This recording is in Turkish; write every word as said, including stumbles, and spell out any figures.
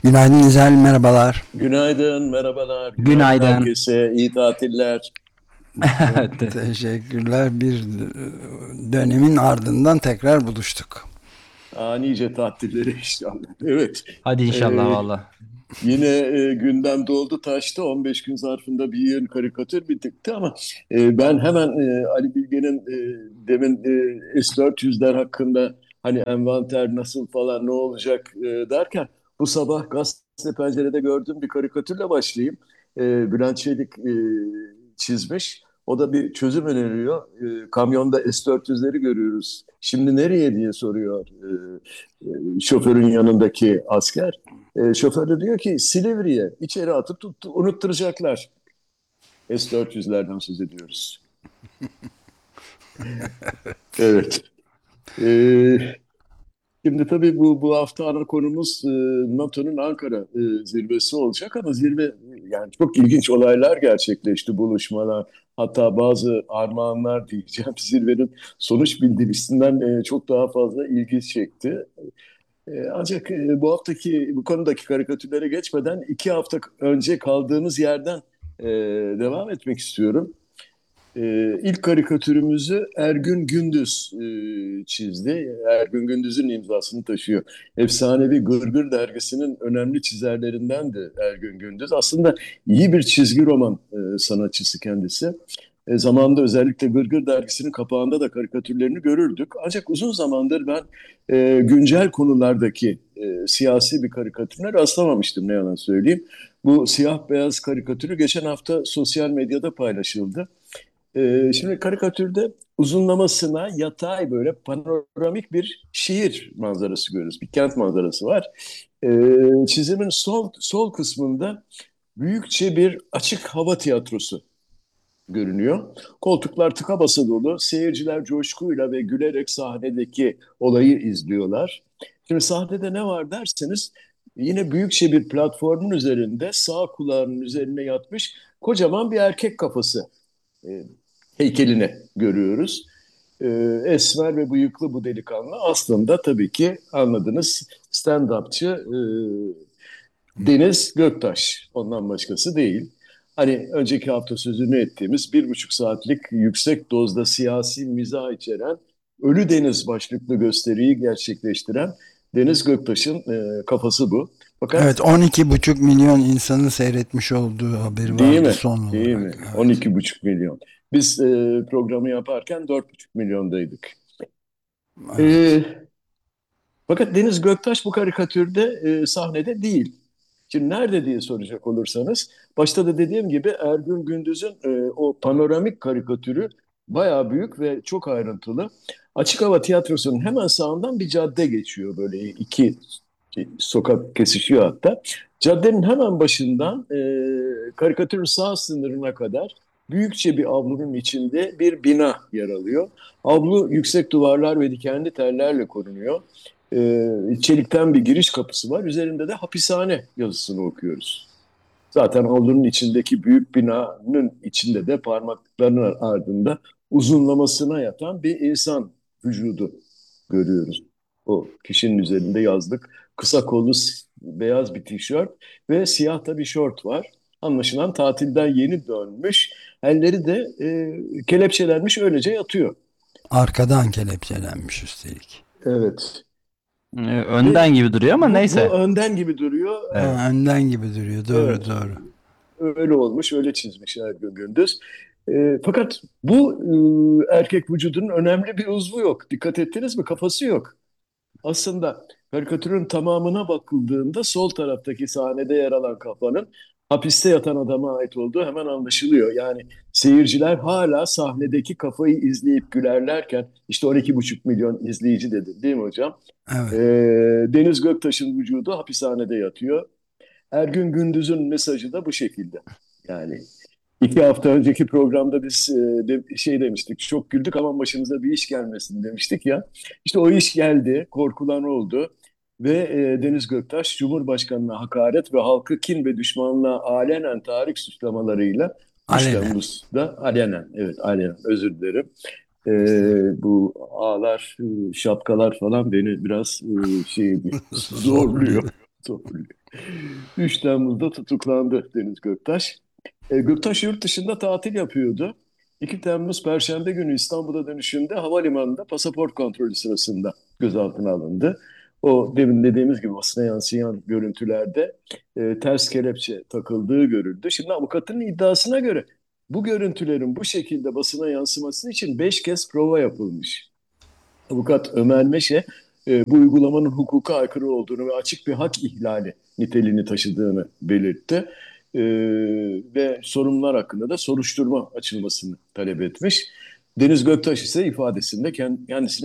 Günaydın İzel, merhabalar. Günaydın, merhabalar, günaydın Günaydın. herkese, iyi tatiller. Evet. Teşekkürler. Bir dönemin ardından tekrar buluştuk. Aa, nice tatilleri inşallah. Evet, Hadi inşallah Ee, valla. yine e, gündem doldu taştı. on beş gün zarfında bir yığın karikatür bitirdi ama e, ben hemen e, Ali Bilge'nin e, demin e, S dört yüzler hakkında hani envanter nasıl falan ne olacak e, derken bu sabah gazete pencerede gördüğüm bir karikatürle başlayayım. E, Bülent Çelik e, çizmiş. O da bir çözüm öneriyor. E, kamyonda S dört yüzleri görüyoruz. Şimdi nereye diye soruyor e, e, şoförün yanındaki asker. E, şoför de diyor ki Silivri'ye içeri atıp tuttu, unutturacaklar. S dört yüzlerden söz ediyoruz. Evet. E, Şimdi tabii bu bu hafta ana konumuz e, NATO'nun Ankara e, zirvesi olacak ama zirve yani çok ilginç olaylar gerçekleşti, buluşmalar, hatta bazı armağanlar diyeceğim zirvenin sonuç bildirisinden e, çok daha fazla ilgi çekti. E, ancak e, bu haftaki bu konudaki karikatürlere geçmeden iki hafta önce kaldığımız yerden e, devam etmek istiyorum. E, ilk karikatürümüzü Ergün Gündüz e, çizdi. Ergün Gündüz'ün imzasını taşıyor. Efsanevi Gırgır dergisinin önemli çizerlerindendi Ergün Gündüz. Aslında iyi bir çizgi roman e, sanatçısı kendisi. E, zamanında özellikle Gırgır dergisinin kapağında da karikatürlerini görürdük. Ancak uzun zamandır ben e, güncel konulardaki e, siyasi bir karikatürüne rastlamamıştım ne yalan söyleyeyim. Bu siyah beyaz karikatürü geçen hafta sosyal medyada paylaşıldı. Ee, şimdi karikatürde uzunlamasına yatay böyle panoramik bir şehir manzarası görüyoruz. Bir kent manzarası var. Ee, çizimin sol sol kısmında büyükçe bir açık hava tiyatrosu görünüyor. Koltuklar tıka basa dolu. Seyirciler coşkuyla ve gülerek sahnedeki olayı izliyorlar. Şimdi sahnede ne var derseniz yine büyükçe bir platformun üzerinde sağ kulağının üzerine yatmış kocaman bir erkek kafası e, heykelini görüyoruz. E, esmer ve bıyıklı bu delikanlı aslında tabii ki anladınız stand-upçı e, Deniz Göktaş. Ondan başkası değil. Hani önceki hafta sözünü ettiğimiz bir buçuk saatlik yüksek dozda siyasi mizah içeren Ölü Deniz başlıklı gösteriyi gerçekleştiren Deniz Göktaş'ın e, kafası bu. Fakat Evet, on iki buçuk milyon insanın seyretmiş olduğu haberi değil vardı mi? son Değil olarak. mi? Evet. on iki buçuk milyon. Biz e, programı yaparken dört buçuk milyondaydık. Evet. E, Fakat Deniz Göktaş bu karikatürde e, sahnede değil. Şimdi nerede diye soracak olursanız, başta da dediğim gibi Ergün Gündüz'ün e, o panoramik karikatürü bayağı büyük ve çok ayrıntılı. Açık hava tiyatrosunun hemen sağından bir cadde geçiyor, böyle iki sokak kesişiyor hatta. Caddenin hemen başından e, karikatürün sağ sınırına kadar büyükçe bir avlunun içinde bir bina yer alıyor. Avlu yüksek duvarlar ve dikenli tellerle korunuyor. E, çelikten bir giriş kapısı var. Üzerinde de hapishane yazısını okuyoruz. Zaten avlunun içindeki büyük binanın içinde de parmaklarının ardında uzunlamasına yatan bir insan vücudu görüyoruz. O kişinin üzerinde yazdık. Kısa kollu s- beyaz bir tişört ve siyah da bir şort var. Anlaşılan tatilden yeni dönmüş. Elleri de e, kelepçelenmiş öylece yatıyor. Arkadan kelepçelenmiş üstelik. Evet. Ee, Ve Önden gibi duruyor ama bu, bu neyse. önden gibi duruyor. Evet. Ha, önden gibi duruyor. Doğru, Evet. doğru. Öyle olmuş, öyle çizmiş Ergün Gündüz. E, fakat bu e, erkek vücudunun önemli bir uzvu yok. Dikkat ettiniz mi? Kafası yok. Aslında karikatürün tamamına bakıldığında sol taraftaki sahnede yer alan kafanın hapiste yatan adama ait olduğu hemen anlaşılıyor. Yani seyirciler hala sahnedeki kafayı izleyip gülerlerken işte on iki buçuk milyon izleyici dedi değil mi hocam? E, Evet. Deniz Göktaş'ın vücudu hapishanede yatıyor. Ergün Gündüz'ün mesajı da bu şekilde. Yani iki hafta önceki programda biz e, de, şey demiştik, çok güldük ama başımıza bir iş gelmesin demiştik ya. İşte o iş geldi, korkulan oldu ve e, Deniz Göktaş Cumhurbaşkanı'na hakaret ve halkı kin ve düşmanlığa alenen tahrik suçlamalarıyla üç Alenen. Temmuz'da alenen, evet alenen özür dilerim. E, Estağfurullah. Bu ağlar, e, şapkalar falan beni biraz e, şey Zor zorluyor. değil. Zorluyor. üç Temmuz'da tutuklandı Deniz Göktaş. E, Göktaş yurt dışında tatil yapıyordu. iki Temmuz Perşembe günü İstanbul'a dönüşünde havalimanında pasaport kontrolü sırasında gözaltına alındı. O demin dediğimiz gibi basına yansıyan görüntülerde e, ters kelepçe takıldığı görüldü. Şimdi avukatın iddiasına göre bu görüntülerin bu şekilde basına yansıması için beş kez prova yapılmış. Avukat Ömer Meşe e, bu uygulamanın hukuka aykırı olduğunu ve açık bir hak ihlali niteliğini taşıdığını belirtti. E, Ve sorunlar hakkında da soruşturma açılmasını talep etmiş. Deniz Göktaş ise ifadesinde kendisine